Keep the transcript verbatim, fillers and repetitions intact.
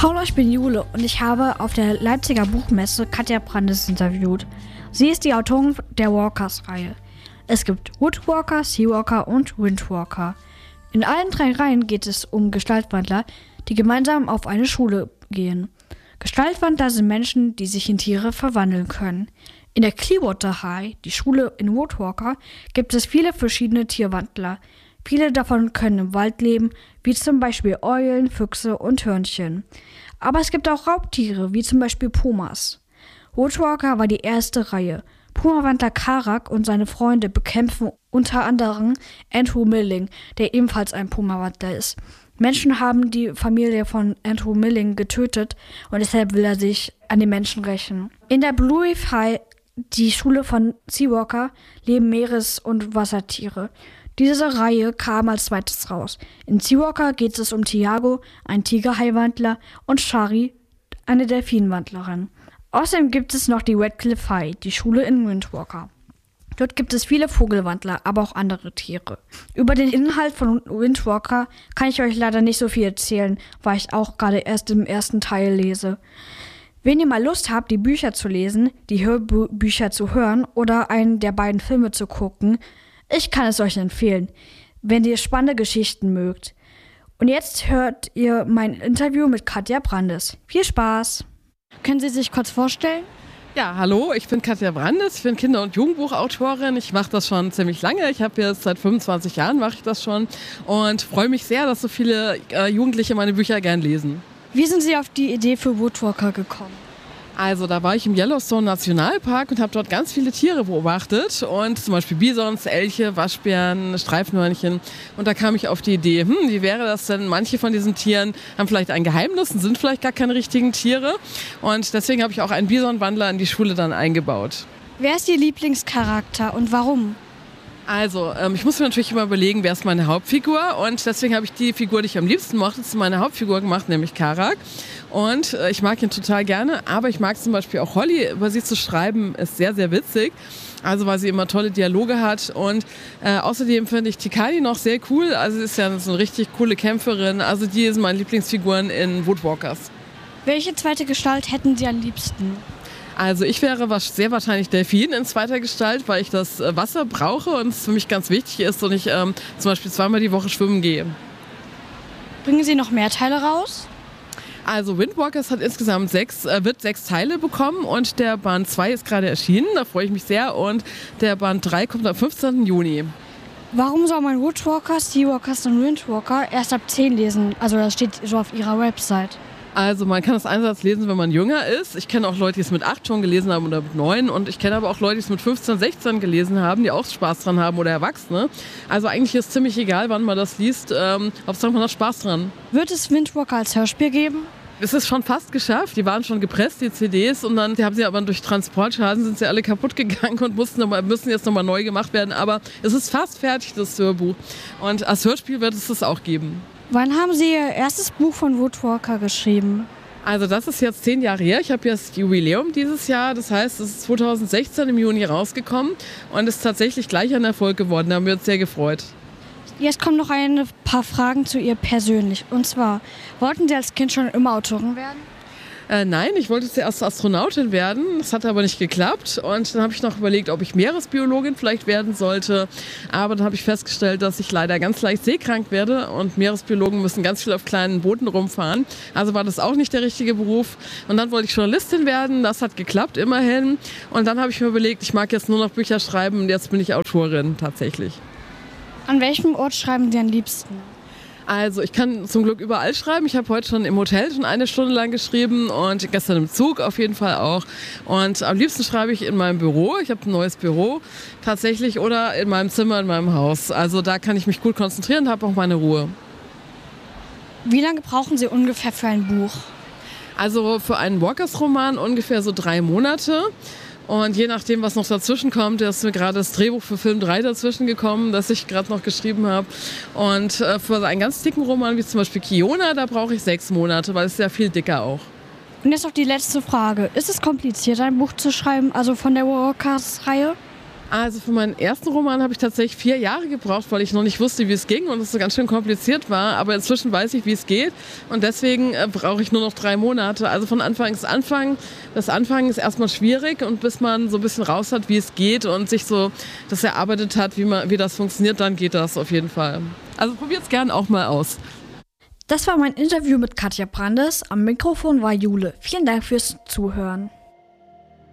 Hallo, ich bin Jule und ich habe auf der Leipziger Buchmesse Katja Brandes interviewt. Sie ist die Autorin der Walkers-Reihe. Es gibt Woodwalker, Seawalker und Windwalker. In allen drei Reihen geht es um Gestaltwandler, die gemeinsam auf eine Schule gehen. Gestaltwandler sind Menschen, die sich in Tiere verwandeln können. In der Clearwater High, die Schule in Woodwalker, gibt es viele verschiedene Tierwandler. Viele davon können im Wald leben, wie zum Beispiel Eulen, Füchse und Hörnchen. Aber es gibt auch Raubtiere, wie zum Beispiel Pumas. Woodwalker war die erste Reihe. Pumawandler Karak und seine Freunde bekämpfen unter anderem Andrew Milling, der ebenfalls ein Pumawandler ist. Menschen haben die Familie von Andrew Milling getötet und deshalb will er sich an den Menschen rächen. In der Blue Reef High, die Schule von Seawalker, leben Meeres- und Wassertiere. Diese Reihe kam als zweites raus. In Seawalker geht es um Tiago, ein Tigerhaiwandler, und Shari, eine Delfinwandlerin. Außerdem gibt es noch die Redcliffe High, die Schule in Windwalker. Dort gibt es viele Vogelwandler, aber auch andere Tiere. Über den Inhalt von Windwalker kann ich euch leider nicht so viel erzählen, weil ich auch gerade erst im ersten Teil lese. Wenn ihr mal Lust habt, die Bücher zu lesen, die Hörbücher zu hören oder einen der beiden Filme zu gucken, ich kann es euch empfehlen, wenn ihr spannende Geschichten mögt. Und jetzt hört ihr mein Interview mit Katja Brandes. Viel Spaß! Können Sie sich kurz vorstellen? Ja, hallo, ich bin Katja Brandes, ich bin Kinder- und Jugendbuchautorin. Ich mache das schon ziemlich lange. Ich habe jetzt seit fünfundzwanzig Jahren mache ich das schon und freue mich sehr, dass so viele äh, Jugendliche meine Bücher gern lesen. Wie sind Sie auf die Idee für Woodwalker gekommen? Also da war ich im Yellowstone Nationalpark und habe dort ganz viele Tiere beobachtet und zum Beispiel Bisons, Elche, Waschbären, Streifenhörnchen, und da kam ich auf die Idee, hm, wie wäre das denn, manche von diesen Tieren haben vielleicht ein Geheimnis und sind vielleicht gar keine richtigen Tiere, und deswegen habe ich auch einen Bisonwandler in die Schule dann eingebaut. Wer ist Ihr Lieblingscharakter und warum? Also, ähm, ich muss mir natürlich immer überlegen, wer ist meine Hauptfigur, und deswegen habe ich die Figur, die ich am liebsten mochte, zu meiner Hauptfigur gemacht, nämlich Karak. Und äh, ich mag ihn total gerne, aber ich mag zum Beispiel auch Holly, über sie zu schreiben, ist sehr, sehr witzig. Also, weil sie immer tolle Dialoge hat, und äh, außerdem finde ich Tikani noch sehr cool, also sie ist ja so eine richtig coole Kämpferin, also die sind meine Lieblingsfiguren in Woodwalkers. Welche zweite Gestalt hätten Sie am liebsten? Also ich wäre sehr wahrscheinlich Delfin in zweiter Gestalt, weil ich das Wasser brauche und es für mich ganz wichtig ist und ich ähm, zum Beispiel zweimal die Woche schwimmen gehe. Bringen Sie noch mehr Teile raus? Also Windwalkers hat insgesamt sechs, äh, wird sechs Teile bekommen, und der Band zwei ist gerade erschienen, da freue ich mich sehr, und der Band drei kommt am fünfzehnten Juni. Warum soll man Woodwalker, Seawalkers und Windwalker erst ab zehn lesen? Also das steht so auf Ihrer Website. Also man kann das einerseits lesen, wenn man jünger ist. Ich kenne auch Leute, die es mit acht schon gelesen haben oder mit neun. Und ich kenne aber auch Leute, die es mit fünfzehn, sechzehn gelesen haben, die auch Spaß dran haben, oder Erwachsene. Also eigentlich ist es ziemlich egal, wann man das liest. Ähm, Hauptsache man hat Spaß dran. Wird es Windwalker als Hörspiel geben? Es ist schon fast geschafft. Die waren schon gepresst, die C Ds. Und dann die haben sie aber durch Transportschaden sind sie alle kaputt gegangen und mussten noch mal, müssen jetzt nochmal neu gemacht werden. Aber es ist fast fertig, das Hörbuch. Und als Hörspiel wird es das auch geben. Wann haben Sie Ihr erstes Buch von Woodwalker geschrieben? Also das ist jetzt zehn Jahre her. Ich habe jetzt Jubiläum dieses Jahr. Das heißt, es ist zweitausendsechzehn im Juni rausgekommen und ist tatsächlich gleich ein Erfolg geworden. Da haben wir uns sehr gefreut. Jetzt kommen noch ein paar Fragen zu ihr persönlich. Und zwar, wollten Sie als Kind schon immer Autorin werden? Äh, nein, ich wollte zuerst Astronautin werden, das hat aber nicht geklappt, und dann habe ich noch überlegt, ob ich Meeresbiologin vielleicht werden sollte, aber dann habe ich festgestellt, dass ich leider ganz leicht seekrank werde, und Meeresbiologen müssen ganz viel auf kleinen Booten rumfahren, also war das auch nicht der richtige Beruf, und dann wollte ich Journalistin werden, das hat geklappt immerhin, und dann habe ich mir überlegt, ich mag jetzt nur noch Bücher schreiben, und jetzt bin ich Autorin tatsächlich. An welchem Ort schreiben Sie am liebsten? Also ich kann zum Glück überall schreiben. Ich habe heute schon im Hotel schon eine Stunde lang geschrieben und gestern im Zug auf jeden Fall auch. Und am liebsten schreibe ich in meinem Büro. Ich habe ein neues Büro tatsächlich, oder in meinem Zimmer in meinem Haus. Also da kann ich mich gut konzentrieren und habe auch meine Ruhe. Wie lange brauchen Sie ungefähr für ein Buch? Also für einen Walkers-Roman ungefähr so drei Monate. Und je nachdem, was noch dazwischen kommt, da ist mir gerade das Drehbuch für Film drei dazwischen gekommen, das ich gerade noch geschrieben habe. Und äh, für einen ganz dicken Roman, wie zum Beispiel Kiona, da brauche ich sechs Monate, weil es ist ja viel dicker auch. Und jetzt noch die letzte Frage. Ist es kompliziert, ein Buch zu schreiben, also von der Walkers-Reihe? Also für meinen ersten Roman habe ich tatsächlich vier Jahre gebraucht, weil ich noch nicht wusste, wie es ging und es so ganz schön kompliziert war. Aber inzwischen weiß ich, wie es geht und deswegen äh, brauche ich nur noch drei Monate. Also von Anfang bis Anfang. Das Anfangen ist erstmal schwierig und bis man so ein bisschen raus hat, wie es geht und sich so das erarbeitet hat, wie, man, wie das funktioniert, dann geht das auf jeden Fall. Also probiert es gerne auch mal aus. Das war mein Interview mit Katja Brandes. Am Mikrofon war Jule. Vielen Dank fürs Zuhören.